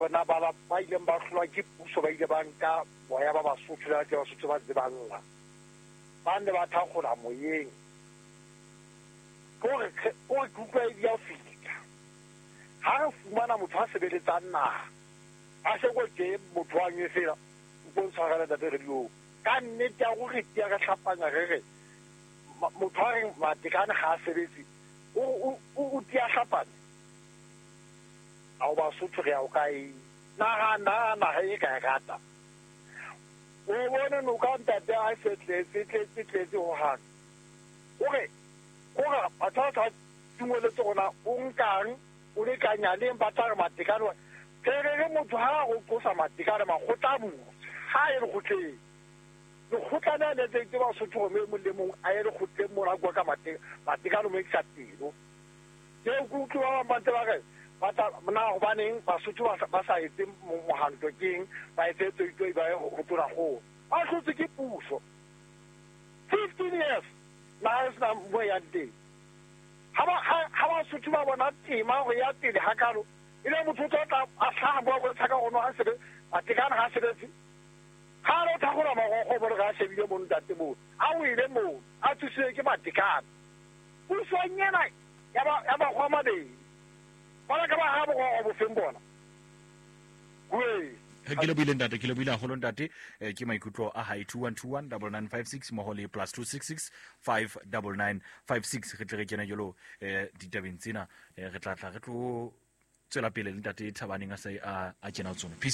bona ba ileng ba hlwa ke puso ba ile ba nka boya ba Basotho la ke Basotho ba tseballa ba ne ba thakgola moyeng gore kutlwa e dia fika ha re fumana motho a sebeletsang naha a se go ke motho a nyefela go tshwarela da radio ka nnete ya go re tia ka tlhapanya re motho a reng matekane ga a sebetse o tia tlhapanya a o Basotho re a o kae na e ka gata o bona no ka ntate a setletse ho hang gore batho dingwele tsona o nkang o le kanyaleng ba tla re matekane ke motho ha go tlosa matekane magotla botse ha e re gotleng le gotlana le tse Basotho me mo le mong a e re gotleng mo ra kwa ka matekane mo eksatelo ke go tloa ba ntse ba re bata mna go baneng Basotho ba sa etse mohanto keng ba etse tsoitoi ba go tora go a hlotse ke puso 15 years na is na mo ya teng ha Basotho ba bona tema go ya tele ha kalo ile motho tla a tlhamba go tsaka go no a sebe a tekana ha sebetse ha lo thagola go bo ga sebile mo ntate mo a o ile mo a tsise ke matekana o swanyana ya ba go mabedi ba ka ba ha bo fembona we ke le bile a go ntate ke maikutlo a high 2121 9956 mo hole +266 59956 re tle re kena jolo ditabeng tsena re tla re tlo tswela pele le ntate Thabaneng a kena tsone.